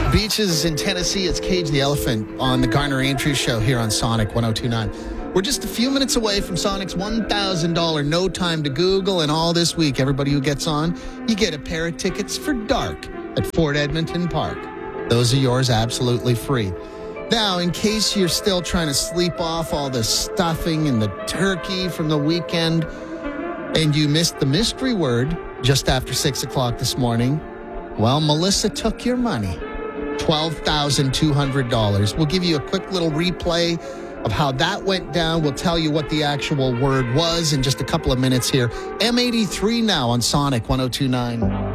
Beaches in Tennessee, it's Cage the Elephant on the Garner Andrews Show here on Sonic 102.9. We're just a few minutes away from Sonic's $1,000 No Time to Google, and all this week, everybody who gets on, you get a pair of tickets for Dark at Fort Edmonton Park. Those are yours absolutely free. Now, in case you're still trying to sleep off all the stuffing and the turkey from the weekend, and you missed the mystery word just after 6 o'clock this morning, well, Melissa took your money. $12,200. We'll give you a quick little replay of how that went down. We'll tell you what the actual word was in just a couple of minutes here. M83 now on Sonic 102.9.